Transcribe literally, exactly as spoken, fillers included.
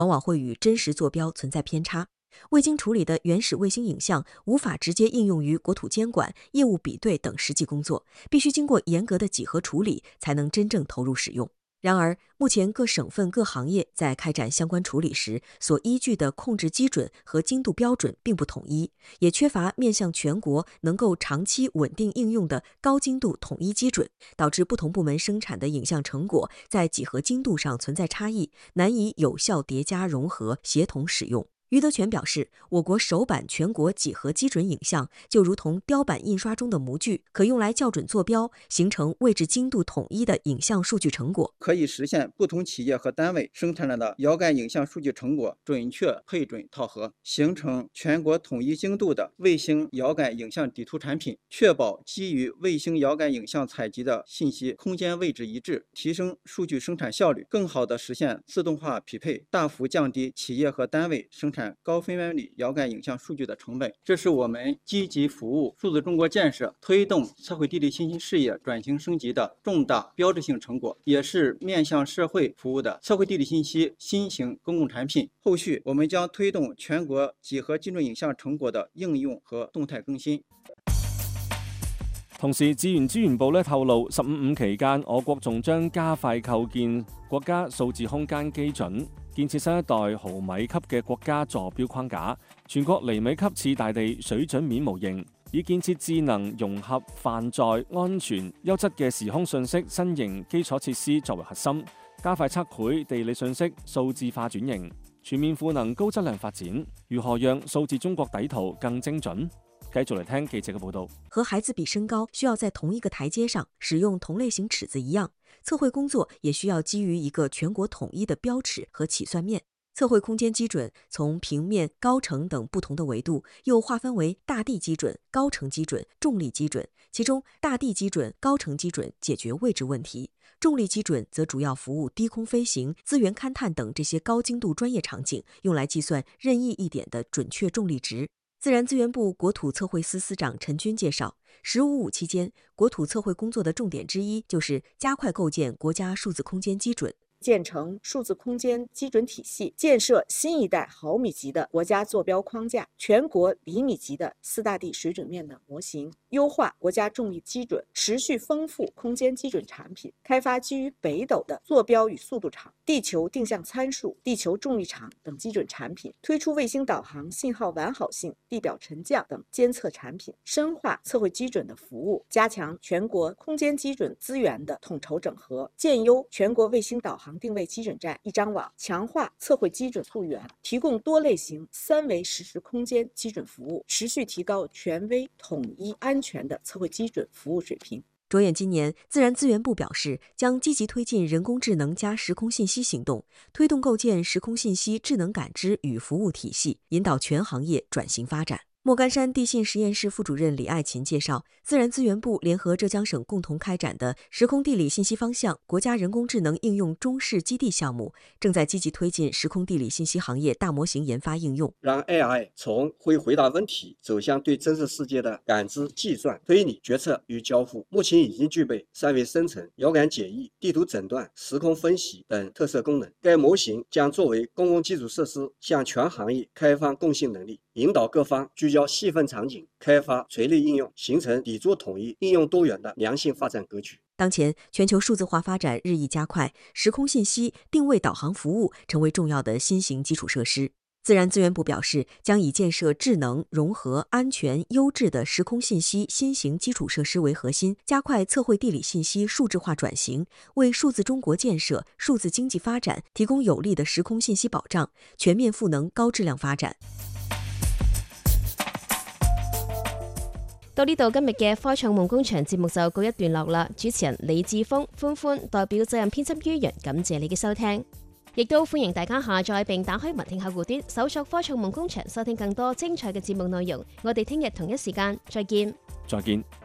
往往会与真实坐标存在偏差。未经处理的原始卫星影像无法直接应用于国土监管、业务比对等实际工作，必须经过严格的几何处理才能真正投入使用。然而，目前各省份各行业在开展相关处理时，所依据的控制基准和精度标准并不统一，也缺乏面向全国能够长期稳定应用的高精度统一基准，导致不同部门生产的影像成果在几何精度上存在差异，难以有效叠加融合、协同使用。余德全表示，我国首版全国几何基准影像就如同雕版印刷中的模具，可用来校准坐标，形成位置精度统一的影像数据成果， 可以实现不同企业和单位生产的遥感影像数据成果准确配准套合，形成全国统一精度的卫星遥感影像底图产品，确保基于卫星遥感影像采集的信息空间位置一致，提升数据生产效率，更好地实现自动化匹配，大幅降低企业和单位生产高分辨率遥感影像数据的成本。这是我们积极服务数字中国建设、推动测绘地理信息事业转型升级的重大标志性成果，也是面向社会服务的测绘地理信息新型公共产品。后续我们将推动全国几何精准影像成果的應用和動態更新。 同時，資源資源部咧透露，十五五期間，我國仲將加快構建國家數字空間基準，建設新一代毫米級嘅國家坐標框架，全國厘米級次大地水準面模型，以建設智能、融合、泛載、安全、優質嘅時空信息新型基礎設施作為核心，加快測繪地理信息數字化轉型，全面賦能高質量發展。如何讓數字中國底圖更精準？繼續嚟聽記者嘅報道。 和孩子比身高需要在同一個台階上使用同類型尺子一樣，測繪工作也需要基於一個全國統一的標尺和起算面。測繪空間基準從平面、高程等不同的維度，又劃分為大地基準、高程基準、重力基準。其中，大地基準、高程基準解決位置問題，重力基準則主要服務低空飛行、資源勘探等這些高精度專業場景，用來計算任意一點的準確重力值。自然資源部國土測繪司司長陳軍介紹，十五五期間，國土測繪工作的重點之一就是加快構建國家數字空間基準， 建成數字空間基準體系，建設新一代毫米級的國家坐標框架，全國厘米級的四大地水準面的模型，優化國家重力基準，持續豐富空間基準產品，開發基於北斗的坐標與速度場、地球定向參數、地球重力場等基準產品，推出衛星導航信號完好性、地表沉降等監測產品，深化測繪基準的服務，加強全國空間基準資源的統籌整合，建優全國衛星導航定位基準站一張網，強化測繪基準溯源，提供多類型三維實時空間基準服務，持續提高權威、統一、安全的測繪基準服務水平。 着眼今年，自然資源部表示，將積極推進人工智能加時空信息行動，推動構建時空信息智能感知與服務體系，引導全行業轉型發展。莫干山地信實驗室副主任李愛琴介紹，自然資源部聯合浙江省共同開展的時空地理信息方向國家人工智能應用中試基地項目，正在積極推進時空地理信息行業大模型研發應用， 讓 A I 從會回答問題走向對真實世界的感知、計算、推理、決策與交互。目前已經具備三維生成、遙感解譯、地圖診斷、時空分析等特色功能。該模型將作為公共基礎設施，向全行業開放共性能力，引導各方聚焦細分場景，開發垂類應用，形成底座統一、應用多元的良性發展格局。 當前，全球數字化發展日益加快，時空信息、定位導航服務成為重要的新型基礎設施。自然資源部表示，將以建設智能、融合、安全、優質的時空信息新型基礎設施為核心，加快測繪地理信息數字化轉型，為數字中國建設、數字經濟發展提供有力的時空信息保障，全面賦能高質量發展。 到呢度，今日嘅科創夢工場節目就告一段落啦。主持人李志峰、歡歡代表責任編輯于洋，感謝你嘅收聽，亦都歡迎大家下載並打開文聽客戶端，搜索科創夢工場，收聽更多精彩嘅節目內容。我哋聽日同一時間再見。 再見。